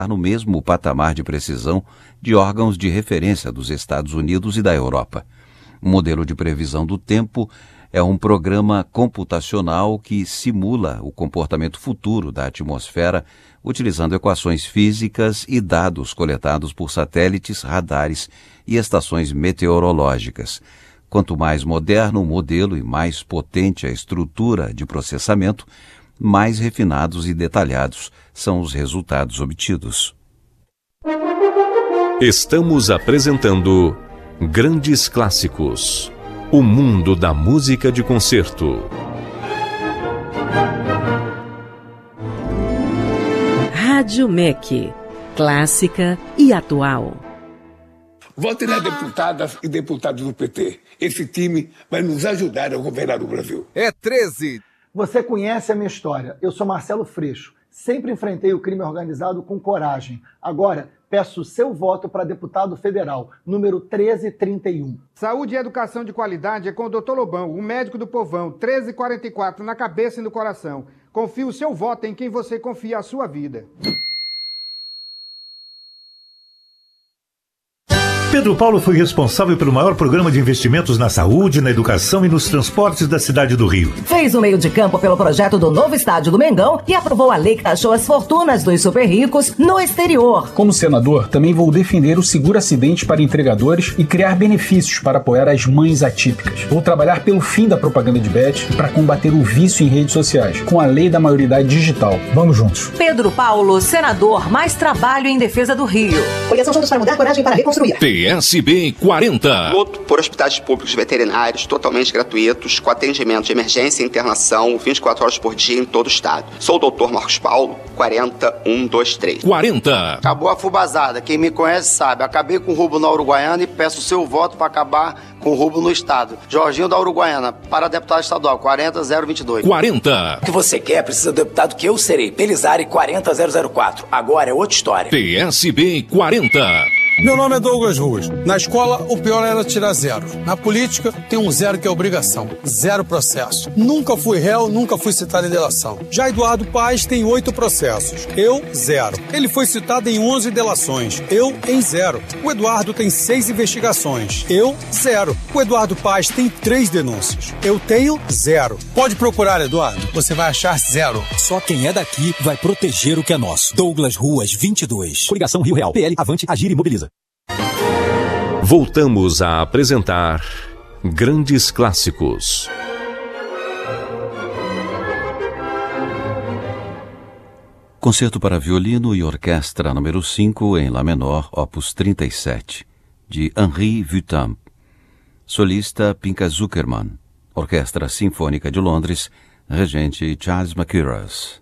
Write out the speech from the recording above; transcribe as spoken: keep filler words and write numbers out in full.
no mesmo patamar de precisão de órgãos de referência dos Estados Unidos e da Europa. O modelo de previsão do tempo é um programa computacional que simula o comportamento futuro da atmosfera utilizando equações físicas e dados coletados por satélites, radares e estações meteorológicas. Quanto mais moderno o modelo e mais potente a estrutura de processamento, mais refinados e detalhados são os resultados obtidos. Estamos apresentando Grandes Clássicos, o mundo da música de concerto. Rádio M E C, clássica e atual. Votem nas deputadas e deputados do P T. Esse time vai nos ajudar a governar o Brasil. É treze. Você conhece a minha história. Eu sou Marcelo Freixo. Sempre enfrentei o crime organizado com coragem. Agora, peço o seu voto para deputado federal, número treze trinta e um. Saúde e educação de qualidade é com o doutor Lobão, o médico do povão, treze quarenta e quatro, na cabeça e no coração. Confie o seu voto em quem você confia a sua vida. Pedro Paulo foi responsável pelo maior programa de investimentos na saúde, na educação e nos transportes da cidade do Rio. Fez o meio de campo pelo projeto do novo estádio do Mengão e aprovou a lei que taxou as fortunas dos super ricos no exterior. Como senador, também vou defender o seguro acidente para entregadores e criar benefícios para apoiar as mães atípicas. Vou trabalhar pelo fim da propaganda de bet e para combater o vício em redes sociais, com a lei da maioridade digital. Vamos juntos. Pedro Paulo, senador, mais trabalho em defesa do Rio. Coligação Juntos para Mudar, coragem para reconstruir. P S B quarenta. Luto por hospitais públicos veterinários totalmente gratuitos, com atendimento de emergência e internação vinte e quatro horas por dia em todo o estado. Sou o doutor Marcos Paulo, quarenta, um, dois, três. quarenta. Acabou a fubazada. Quem me conhece sabe. Acabei com o roubo na Uruguaiana e peço o seu voto para acabar com o roubo no estado. Jorginho da Uruguaiana, para deputado estadual, quarenta, zero vinte e dois. quarenta. O que você quer precisa do deputado que eu serei. Pelizari, quarenta, zero zero quatro. Agora é outra história. P S B quarenta. Meu nome é Douglas Ruas. Na escola, o pior era tirar zero. Na política, tem um zero que é obrigação. Zero processo. Nunca fui réu, nunca fui citado em delação. Já Eduardo Paes tem oito processos. Eu, zero. Ele foi citado em onze delações. Eu, em zero. O Eduardo tem seis investigações. Eu, zero. O Eduardo Paes tem três denúncias. Eu tenho zero. Pode procurar, Eduardo. Você vai achar zero. Só quem é daqui vai proteger o que é nosso. Douglas Ruas, vinte e dois. Coligação Rio Real. P L, Avante, Agir e Mobiliza. Voltamos a apresentar Grandes Clássicos. Concerto para violino e orquestra número cinco em Lá menor, opus trinta e sete, de Henri Vuitton. Solista Pinka Zuckerman. Orquestra Sinfônica de Londres, regente Charles Mackieras.